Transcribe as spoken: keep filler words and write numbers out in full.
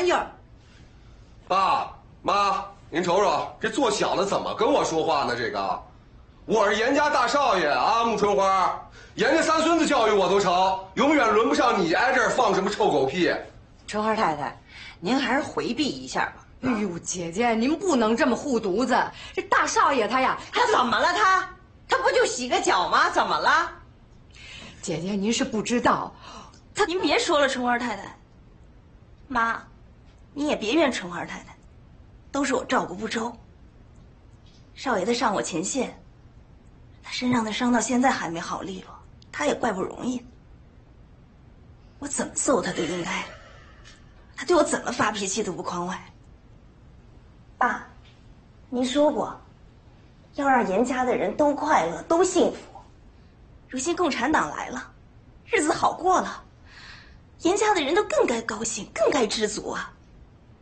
意儿。 爸妈，您瞅瞅，这做小的怎么跟我说话呢？这个，我是严家大少爷啊，穆春花，严家三孙子教育我都成，永远轮不上你挨这儿放什么臭狗屁。 春花太太，您还是回避一下吧。 哎呦，姐姐，您不能这么护犊子。这大少爷他呀， 他怎么了？他他不就洗个脚吗？怎么了？ 姐姐，您是不知道， 他您别说了，春花太太。妈，你也别怨春花太太，都是我照顾不周。少爷他上我前线，他身上的伤到现在还没好利落，他也怪不容易。我怎么揍他都应该，他对我怎么发脾气都不框外。爸，您说过，要让严家的人都快乐、都幸福。如今共产党来了，日子好过了，严家的人都更该高兴，更该知足啊。